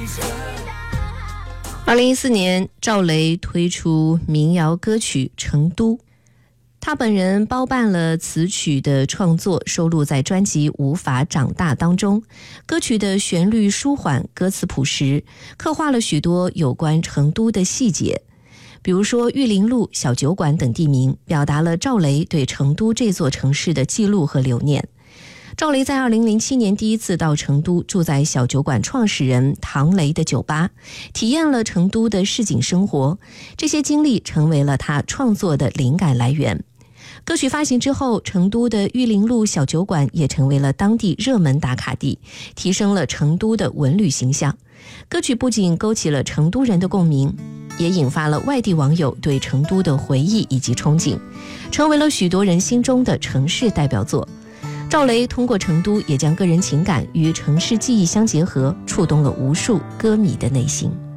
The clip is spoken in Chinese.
2014年，赵雷推出民谣歌曲《成都》，他本人包办了词曲的创作，收录在专辑《无法长大》当中。歌曲的旋律舒缓，歌词朴实，刻画了许多有关成都的细节，比如说玉林路、小酒馆等地名，表达了赵雷对成都这座城市的记录和留念。赵雷在2007年第一次到成都，住在小酒馆创始人唐雷的酒吧，体验了成都的市井生活，这些经历成为了他创作的灵感来源。歌曲发行之后，成都的玉林路小酒馆也成为了当地热门打卡地，提升了成都的文旅形象。歌曲不仅勾起了成都人的共鸣，也引发了外地网友对成都的回忆以及憧憬，成为了许多人心中的城市代表作。赵雷通过成都，也将个人情感与城市记忆相结合，触动了无数歌迷的内心。